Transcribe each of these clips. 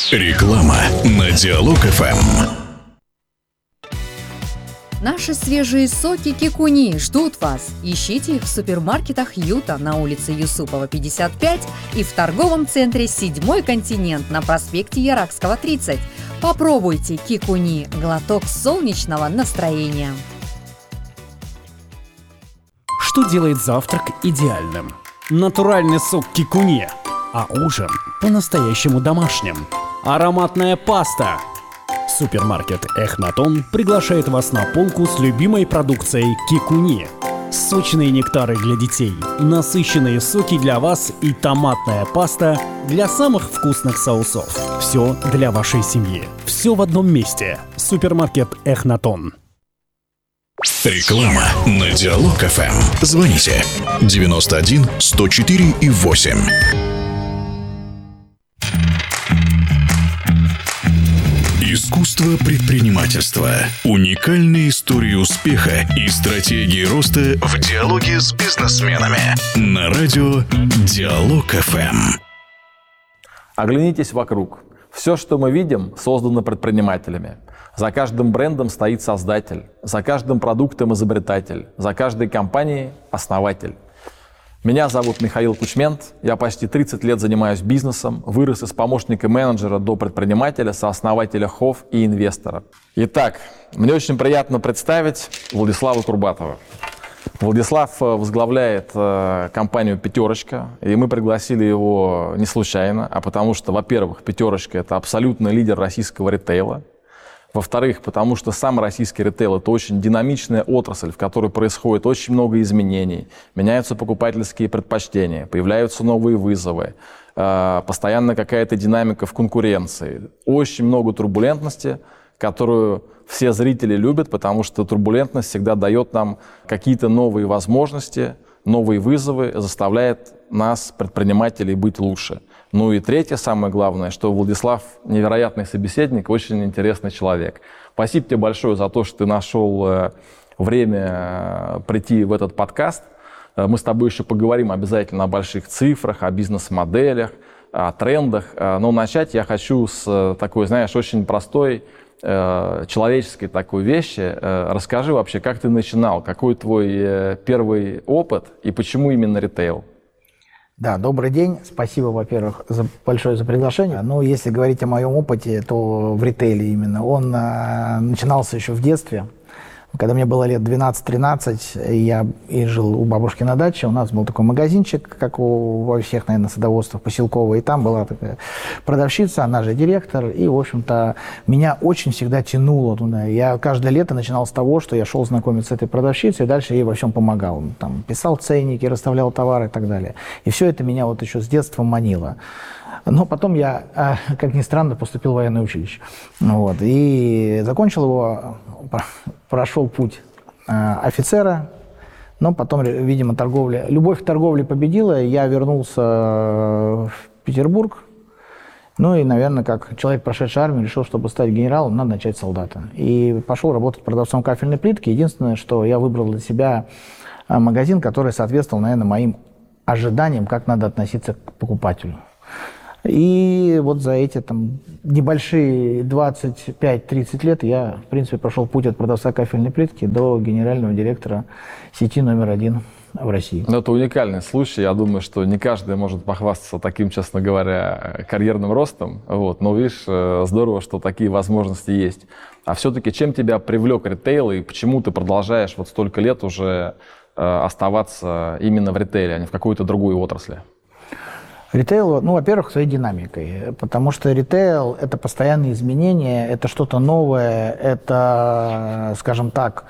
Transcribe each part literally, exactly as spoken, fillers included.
Реклама на Диалог эф эм. Наши свежие соки Кикуни ждут вас. Ищите их в супермаркетах Юта на улице Юсупова, пятьдесят пять и в торговом центре «Седьмой континент» на проспекте Яракского, тридцать. Попробуйте Кикуни – глоток солнечного настроения. Что делает завтрак идеальным? Натуральный сок Кикуни, а ужин по-настоящему домашним. Ароматная паста. Супермаркет Эхнатон приглашает вас на полку с любимой продукцией Кикуни. Сочные нектары для детей, насыщенные соки для вас и томатная паста для самых вкусных соусов. Все для вашей семьи. Все в одном месте. Супермаркет Эхнатон. Реклама на Диалог эф эм. Звоните девяносто один сто четыре и восемь. Искусство предпринимательства. Уникальные истории успеха и стратегии роста в диалоге с бизнесменами. На радио Диалог эф эм. Оглянитесь вокруг. Все, что мы видим, создано предпринимателями. За каждым брендом стоит создатель, за каждым продуктом изобретатель, за каждой компанией основатель. Меня зовут Михаил Кучмент, я почти тридцать лет занимаюсь бизнесом, вырос из помощника менеджера до предпринимателя, сооснователя ХОВ и инвестора. Итак, мне очень приятно представить Владислава Курбатова. Владислав возглавляет э, компанию «Пятерочка», и мы пригласили его не случайно, а потому что, во-первых, «Пятерочка» — это абсолютный лидер российского ритейла. Во-вторых, потому что сам российский ритейл – это очень динамичная отрасль, в которой происходит очень много изменений. Меняются покупательские предпочтения, появляются новые вызовы, э, постоянно какая-то динамика в конкуренции. Очень много турбулентности, которую все зрители любят, потому что турбулентность всегда дает нам какие-то новые возможности, новые вызовы, заставляет нас, предпринимателей, быть лучше. Ну и третье, самое главное, что Владислав невероятный собеседник, очень интересный человек. Спасибо тебе большое за то, что ты нашел время прийти в этот подкаст. Мы с тобой еще поговорим обязательно о больших цифрах, о бизнес-моделях, о трендах. Но начать я хочу с такой, знаешь, очень простой, человеческой такой вещи. Расскажи вообще, как ты начинал, какой твой первый опыт и почему именно ритейл? Да, добрый день. Спасибо, во-первых, за, большое за приглашение. Ну, если говорить о моем опыте, то в ритейле именно. Он а, начинался еще в детстве. Когда мне было лет двенадцать-тринадцать, я и жил у бабушки на даче. У нас был такой магазинчик, как у во всех, наверное, садоводствах поселковых. И там была такая продавщица, она же директор. И, в общем-то, меня очень всегда тянуло туда. Я каждое лето начинал с того, что я шел знакомиться с этой продавщицей, и дальше ей во всем помогал. Там, писал ценники, расставлял товары и так далее. И все это меня вот еще с детства манило. Но потом я, как ни странно, поступил в военное училище. Вот. И закончил его, прошел путь офицера, но потом, видимо, торговля, любовь к торговле победила, я вернулся в Петербург. Ну и, наверное, как человек, прошедший армию, решил, чтобы стать генералом, надо начать с солдата. И пошел работать продавцом кафельной плитки. Единственное, что я выбрал для себя магазин, который соответствовал, наверное, моим ожиданиям, как надо относиться к покупателю. И вот за эти там небольшие двадцать пять тридцать лет я, в принципе, прошел путь от продавца кафельной плитки до генерального директора сети номер один в России. Ну, это уникальный случай. Я думаю, что не каждый может похвастаться таким, честно говоря, карьерным ростом. Вот. Но видишь, здорово, что такие возможности есть. А все-таки чем тебя привлек ритейл и почему ты продолжаешь вот столько лет уже оставаться именно в ритейле, а не в какой-то другой отрасли? Ритейл, ну, во-первых, своей динамикой, потому что ритейл – это постоянные изменения, это что-то новое, это, скажем так,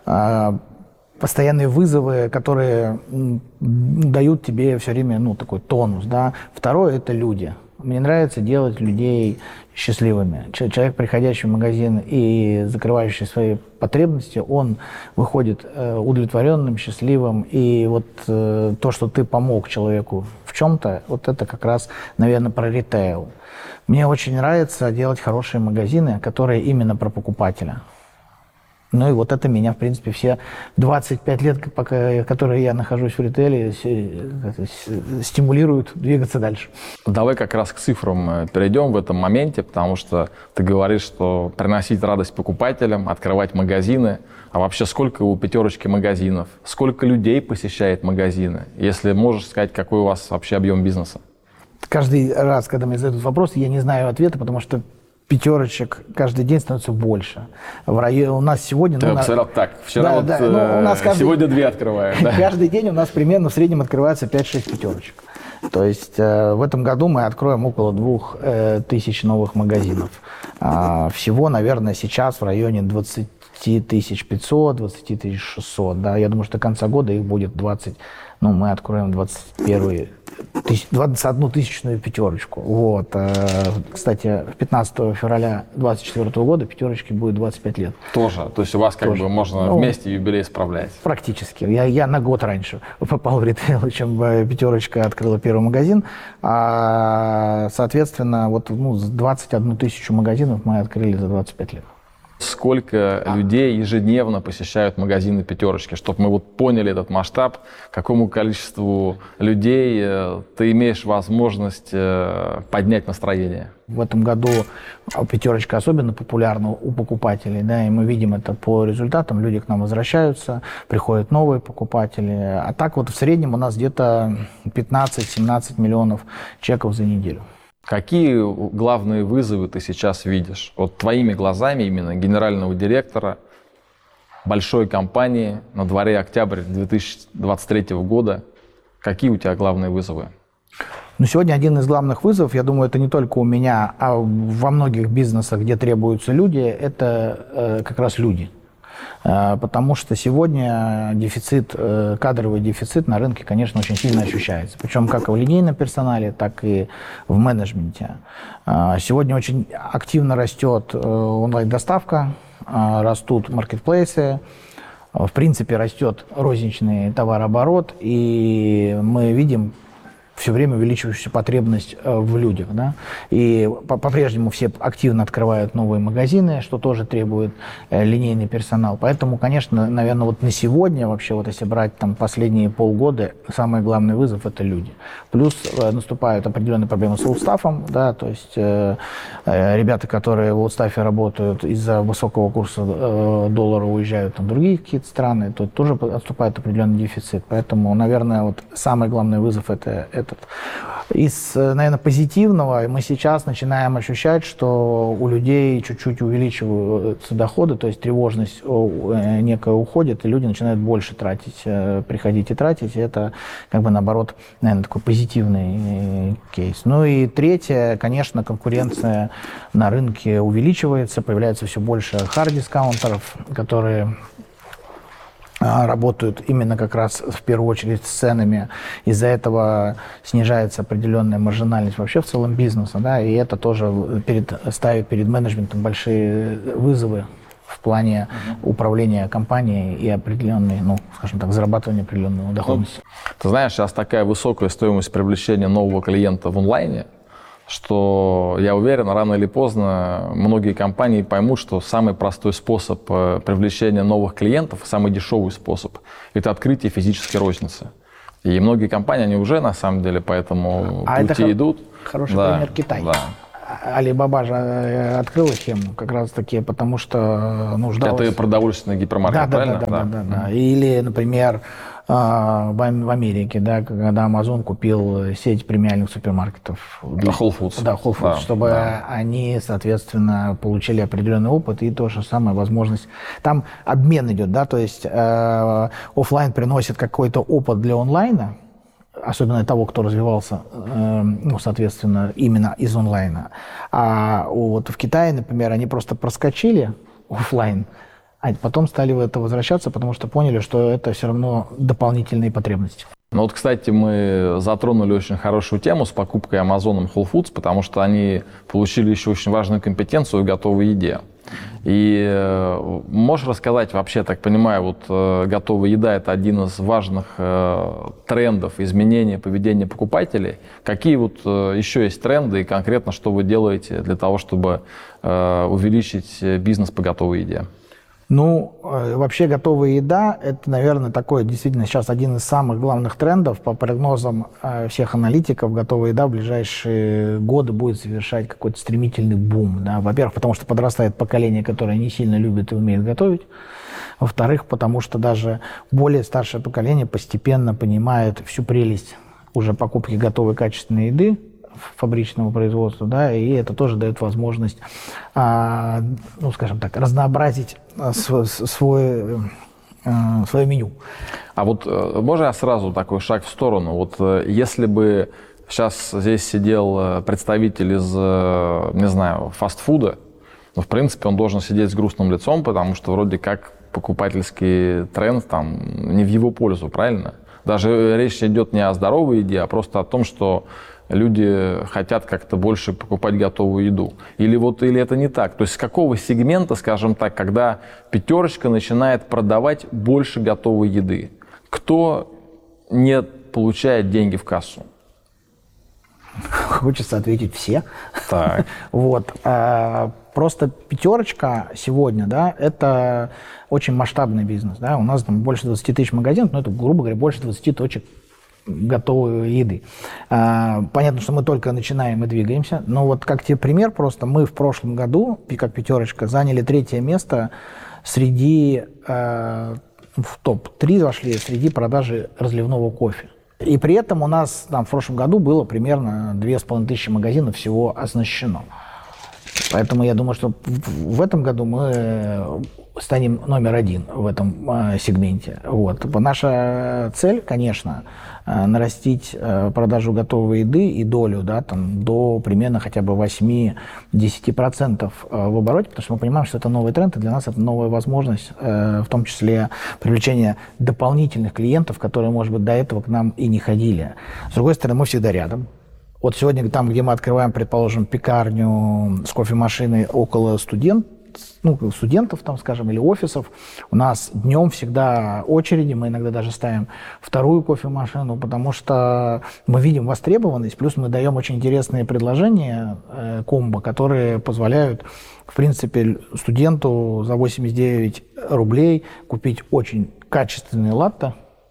постоянные вызовы, которые дают тебе все время, ну, такой тонус, да. Второе – это люди. Мне нравится делать людей счастливыми. Человек, приходящий в магазин и закрывающий свои потребности, он выходит удовлетворенным, счастливым. И вот то, что ты помог человеку в чем-то, вот это как раз, наверное, про ритейл. Мне очень нравится делать хорошие магазины, которые именно про покупателя. Ну и вот это меня, в принципе, все двадцать пять лет, пока, которые я нахожусь в ритейле, стимулируют двигаться дальше. Давай как раз к цифрам перейдем в этом моменте, потому что ты говоришь, что приносить радость покупателям, открывать магазины. А вообще сколько у «Пятерочки» магазинов? Сколько людей посещает магазины? Если можешь сказать, какой у вас вообще объем бизнеса? Каждый раз, когда мне задают вопрос, я не знаю ответа, потому что пятерочек каждый день становится больше. В районе у нас сегодня... Ты ну, посмотрел, так, вчера да, вот да, ну, у нас каждый, сегодня две открываем. Да? Каждый день у нас примерно в среднем открывается пять-шесть пятерочек. То есть э, в этом году мы откроем около двух э, тысяч новых магазинов. А, всего, наверное, сейчас в районе двадцать тысяч пятьсот, двадцать тысяч шестьсот. Да? Я думаю, что до конца года их будет двадцать. Ну, мы откроем двадцать первый, двадцать одну тысячную пятерочку. Вот. Кстати, пятнадцатого февраля две тысячи двадцать четвёртого года пятерочке будет двадцать пять лет. Тоже? То есть у вас как Тоже. бы можно ну, вместе юбилей справлять? Практически. Я, я на год раньше попал в ритейл, чем пятерочка открыла первый магазин. А, соответственно, вот ну, двадцать одну тысячу магазинов мы открыли за двадцать пять лет. Сколько а. людей ежедневно посещают магазины «Пятерочки», чтобы мы вот поняли этот масштаб, какому количеству людей ты имеешь возможность поднять настроение? В этом году «Пятерочка» особенно популярна у покупателей, да, и мы видим это по результатам. Люди к нам возвращаются, приходят новые покупатели. А так вот в среднем у нас где-то пятнадцать-семнадцать миллионов чеков за неделю. Какие главные вызовы ты сейчас видишь? Вот твоими глазами именно генерального директора большой компании, на дворе октябрь две тысячи двадцать третьего года. Какие у тебя главные вызовы? Ну, сегодня один из главных вызовов, я думаю, это не только у меня, а во многих бизнесах, где требуются люди, это э, как раз люди. Потому что сегодня дефицит, кадровый дефицит на рынке, конечно, очень сильно ощущается. Причем как в линейном персонале, так и в менеджменте. Сегодня очень активно растет онлайн-доставка, растут маркетплейсы, в принципе, растет розничный товарооборот, и мы видим все время увеличивающуюся потребность в людях. Да? И по-прежнему все активно открывают новые магазины, что тоже требует линейный персонал. Поэтому, конечно, наверное, вот на сегодня, вообще, вот если брать там последние полгода, самый главный вызов – это люди. Плюс наступают определенные проблемы с аутстафом, да, то есть э, ребята, которые в аутстафе работают, из-за высокого курса э, доллара уезжают в другие какие-то страны, то тоже наступает определенный дефицит. Поэтому, наверное, вот самый главный вызов – это этот. Из, наверное, позитивного мы сейчас начинаем ощущать, что у людей чуть-чуть увеличиваются доходы, то есть тревожность некая уходит, и люди начинают больше тратить, приходить и тратить, и это, как бы, наоборот, наверное, такой позитивный кейс. Ну и третье, конечно, конкуренция на рынке увеличивается, появляется все больше хард-дискаунтеров, которые работают именно как раз в первую очередь с ценами. Из-за этого снижается определенная маржинальность вообще в целом бизнеса, да, и это тоже перед, ставит перед менеджментом большие вызовы в плане uh-huh. управления компанией и определенной, ну, скажем так, зарабатывания определенной доходности. Ну, ты знаешь, сейчас такая высокая стоимость привлечения нового клиента в онлайне, что, я уверен, рано или поздно многие компании поймут, что самый простой способ привлечения новых клиентов, самый дешевый способ – это открытие физической розницы. И многие компании, они уже на самом деле по этому а пути это идут. Хороший да, пример Китай. Да. Алибаба же открыла схему как раз таки, потому что нуждалась... Это продовольственный гипермаркет, да, правильно? Да, да, да. да, да, да. Или, например, в Америке, да, когда Amazon купил сеть премиальных супермаркетов. Whole Foods. Да, Whole Foods, да, чтобы да. они, соответственно, получили определенный опыт и то же самое, возможность. Там обмен идет, да, то есть э, офлайн приносит какой-то опыт для онлайна, особенно того, кто развивался, э, ну, соответственно, именно из онлайна. А вот в Китае, например, они просто проскочили офлайн, а потом стали в это возвращаться, потому что поняли, что это все равно дополнительные потребности. Ну вот, кстати, мы затронули очень хорошую тему с покупкой Amazon Whole Foods, потому что они получили еще очень важную компетенцию в готовой еде. И э, можешь рассказать вообще, так понимаю, вот э, готовая еда – это один из важных э, трендов изменения поведения покупателей. Какие вот э, еще есть тренды и конкретно что вы делаете для того, чтобы э, увеличить бизнес по готовой еде? Ну, вообще готовая еда – это, наверное, такой действительно сейчас один из самых главных трендов. По прогнозам всех аналитиков, готовая еда в ближайшие годы будет совершать какой-то стремительный бум. Да? Во-первых, потому что подрастает поколение, которое не сильно любит и умеет готовить. Во-вторых, потому что даже более старшее поколение постепенно понимает всю прелесть уже покупки готовой качественной еды, фабричного производства, да, и это тоже дает возможность, а, ну, скажем так, разнообразить свой, свой, а, свое меню. А вот можно я сразу такой шаг в сторону? Вот если бы сейчас здесь сидел представитель из, не знаю, фастфуда, ну, в принципе, он должен сидеть с грустным лицом, потому что вроде как покупательский тренд там не в его пользу, правильно? Даже речь идет не о здоровой еде, а просто о том, что люди хотят как-то больше покупать готовую еду. Или вот или это не так? То есть с какого сегмента, скажем так, когда пятерочка начинает продавать больше готовой еды? Кто не получает деньги в кассу? Хочется ответить все. Так. Вот. Просто пятерочка сегодня, да, это очень масштабный бизнес. Да? У нас там больше двадцати тысяч магазинов, но это, грубо говоря, больше двадцати точек готовой еды. Понятно, что мы только начинаем и двигаемся, но вот как тебе пример, просто мы в прошлом году, как пятерочка, заняли третье место среди, в топ три вошли среди продажи разливного кофе. И при этом у нас там в прошлом году было примерно две с половиной тысячи магазинов всего оснащено. Поэтому я думаю, что в этом году мы станем номер один в этом э, сегменте. Вот. Наша цель, конечно, э, нарастить э, продажу готовой еды и долю, да, там, до примерно хотя бы восемь-десять процентов э, в обороте, потому что мы понимаем, что это новый тренд, и для нас это новая возможность, э, в том числе привлечения дополнительных клиентов, которые, может быть, до этого к нам и не ходили. С другой стороны, мы всегда рядом. Вот сегодня там, где мы открываем, предположим, пекарню с кофемашиной около студентов, ну, студентов, там, скажем, или офисов, у нас днем всегда очереди, мы иногда даже ставим вторую кофемашину, потому что мы видим востребованность, плюс мы даем очень интересные предложения, э, комбо, которые позволяют, в принципе, студенту за восемьдесят девять рублей купить очень качественный латте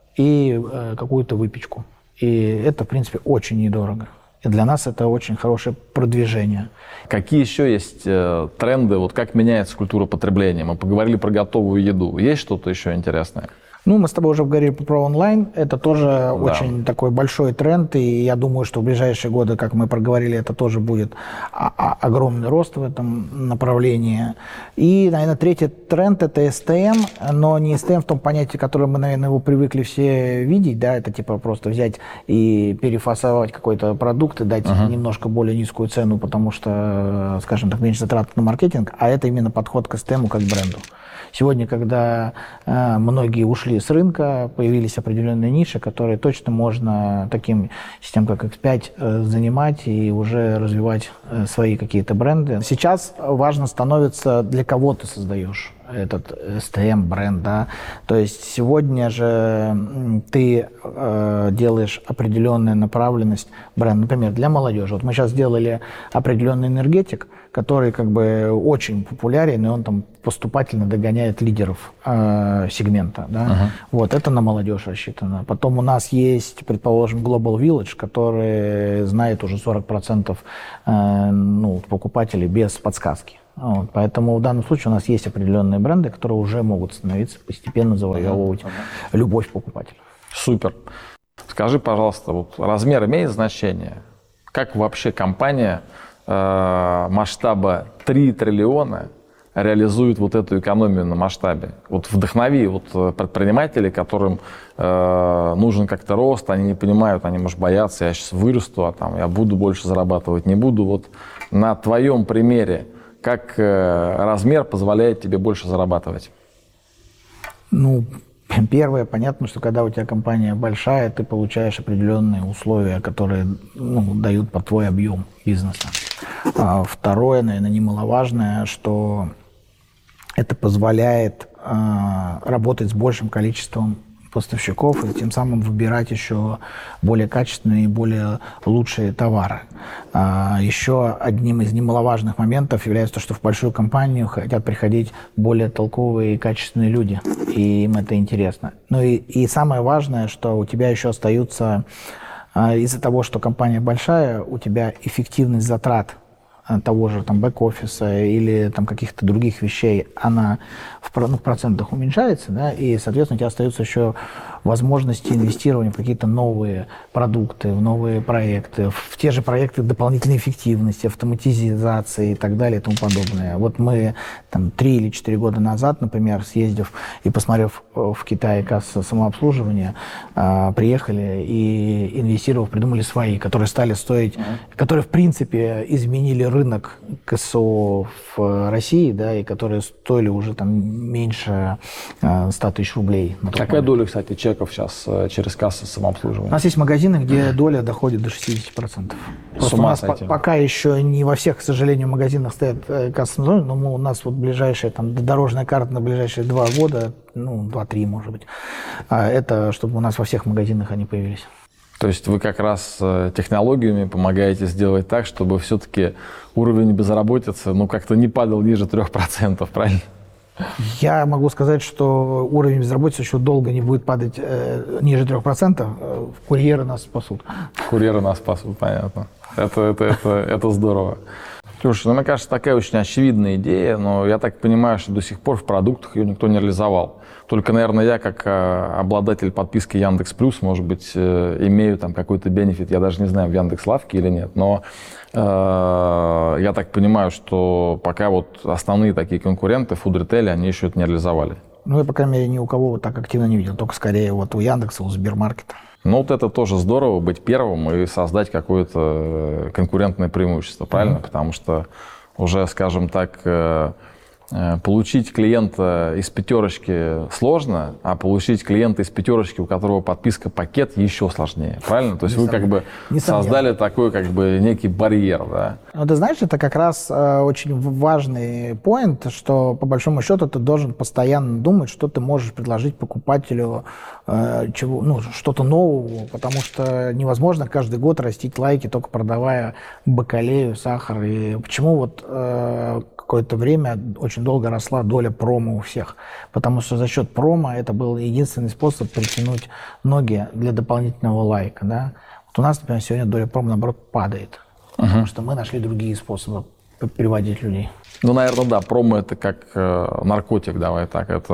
и э, какую-то выпечку. И это, в принципе, очень недорого. И для нас это очень хорошее продвижение. Какие еще есть э, тренды, вот как меняется культура потребления? Мы поговорили про готовую еду. Есть что-то еще интересное? Ну, мы с тобой уже говорили про онлайн. Это тоже да. очень такой большой тренд. И я думаю, что в ближайшие годы, как мы проговорили, это тоже будет огромный рост в этом направлении. И, наверное, третий тренд – это эс тэ эм. Но не эс тэ эм в том понятии, которое мы, наверное, его привыкли все видеть. Да, это типа просто взять и перефасовать какой-то продукт и дать uh-huh. немножко более низкую цену, потому что, скажем так, меньше затрат на маркетинг. А это именно подход к эс тэ эм как бренду. Сегодня, когда э, многие ушли с рынка, появились определенные ниши, которые точно можно таким системам, как икс пять, э, занимать и уже развивать э, свои какие-то бренды. Сейчас важно становится, для кого ты создаешь этот эс тэ эм-бренд, да. То есть сегодня же ты э, делаешь определенную направленность бренда, например, для молодежи. Вот мы сейчас сделали определенный энергетик, который как бы очень популярен, и он там поступательно догоняет лидеров э, сегмента, да. Uh-huh. Вот, это на молодежь рассчитано. Потом у нас есть, предположим, Global Village, который знает уже сорок процентов э, ну, покупателей без подсказки. Вот, поэтому в данном случае у нас есть определенные бренды, которые уже могут становиться, постепенно завоевывать uh-huh. любовь покупателя. Супер. Скажи, пожалуйста, вот размер имеет значение? Как вообще компания э, масштаба три триллиона реализует вот эту экономию на масштабе? Вот вдохнови вот предпринимателей, которым э, нужен как-то рост, они не понимают, они, может, боятся, я сейчас вырасту, а там я буду больше зарабатывать, не буду. Вот на твоем примере, как э, размер позволяет тебе больше зарабатывать? Ну, первое, понятно, что когда у тебя компания большая, ты получаешь определенные условия, которые ну, дают под твой объем бизнеса. А второе, наверное, немаловажное, что это позволяет э, работать с большим количеством поставщиков и тем самым выбирать еще более качественные и более лучшие товары. Еще одним из немаловажных моментов является то, что в большую компанию хотят приходить более толковые и качественные люди, и им это интересно. Ну и, и самое важное, что у тебя еще остаются, из-за того, что компания большая, у тебя эффективность затрат того же там бэк-офиса или там каких-то других вещей, она в, ну, в процентах уменьшается, да, и, соответственно, у тебя остаются еще возможности инвестирования в какие-то новые продукты, в новые проекты, в те же проекты дополнительной эффективности, автоматизации и так далее и тому подобное. Вот мы там три или четыре года назад, например, съездив и посмотрев в Китае кассы самообслуживания, приехали и, инвестировав, придумали свои, которые стали стоить, mm-hmm. которые, в принципе, изменили рынок КСО в России, да, и которые стоили уже там меньше ста тысяч рублей. Какая доля, кстати, чеков сейчас через кассу самообслуживания? У нас есть магазины, где доля доходит до шестьдесят процентов. Просто у нас по- пока еще не во всех, к сожалению, магазинах стоят кассы, но мы, у нас вот ближайшая там дорожная карта на ближайшие два года, ну, два-три, может быть. А это чтобы у нас во всех магазинах они появились. То есть вы как раз технологиями помогаете сделать так, чтобы все-таки уровень безработицы, ну, как-то не падал ниже трех процентов, правильно? Я могу сказать, что уровень безработицы еще долго не будет падать э, ниже трех процентов. Курьеры нас спасут. Курьеры нас спасут, понятно. Это, это, это, это здорово. Слушай, ну, мне кажется, такая очень очевидная идея, но я так понимаю, что до сих пор в продуктах ее никто не реализовал. Только, наверное, я, как обладатель подписки Яндекс.Плюс, может быть, имею там какой-то бенефит, я даже не знаю, в Яндекс.Лавке или нет, но э, я так понимаю, что пока вот основные такие конкуренты в фуд-ритейле, они еще это не реализовали. Ну, я, по крайней мере, ни у кого вот так активно не видел, только скорее вот у Яндекса, у Сбермаркета. Ну, вот это тоже здорово, быть первым и создать какое-то конкурентное преимущество, правильно? Mm-hmm. Потому что уже, скажем так, получить клиента из пятерочки сложно, а получить клиента из пятерочки, у которого подписка пакет, еще сложнее, правильно? То есть вы как бы создали такой как бы некий барьер, да? Ну, ты знаешь, это как раз э, очень важный поинт, что по большому счету ты должен постоянно думать, что ты можешь предложить покупателю, э, чего, ну, что-то нового, потому что невозможно каждый год растить лайки, только продавая бакалею, сахар. И почему вот э, какое-то время очень долго росла доля промо у всех? Потому что за счет промо это был единственный способ притянуть ноги для дополнительного лайка, да? Вот у нас, например, сегодня доля промо, наоборот, падает. Uh-huh. Потому что мы нашли другие способы переводить людей. Ну, наверное, да, промо это как э, наркотик, давай так. Это,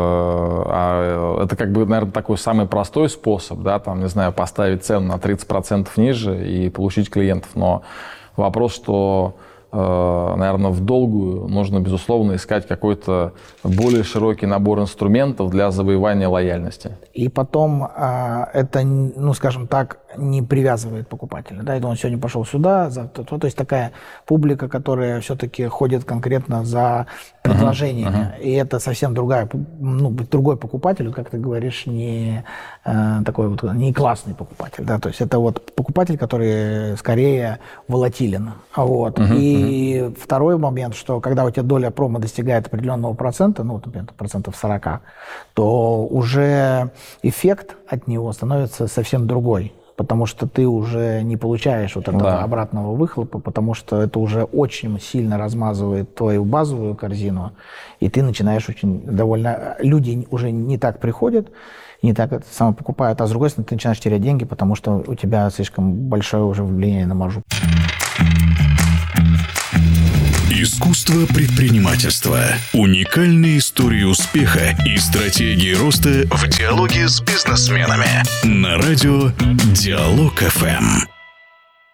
а, это как бы, наверное, такой самый простой способ, да, там, не знаю, поставить цену на тридцать процентов ниже и получить клиентов. Но вопрос, что, э, наверное, в долгую нужно, безусловно, искать какой-то более широкий набор инструментов для завоевания лояльности. И потом э, это, ну, скажем так, не привязывает покупателя. Да, это он сегодня пошел сюда, завтра, то, то есть такая публика, которая все-таки ходит конкретно за предложениями. Uh-huh, uh-huh. И это совсем другая, ну, другой покупатель, как ты говоришь, не э, такой вот, не классный покупатель. Да, то есть это вот покупатель, который скорее волатилен. Вот. Uh-huh, и uh-huh. второй момент, что когда у тебя доля промо достигает определенного процента, ну, например, процентов сорок, то уже эффект от него становится совсем другой. Потому что ты уже не получаешь вот этого да. обратного выхлопа, потому что это уже очень сильно размазывает твою базовую корзину, и ты начинаешь очень довольно... Люди уже не так приходят, не так это само покупают, а с другой стороны ты начинаешь терять деньги, потому что у тебя слишком большое уже влияние на маржу. Искусство предпринимательства. Уникальные истории успеха и стратегии роста в диалоге с бизнесменами. На радио Диалог эф эм.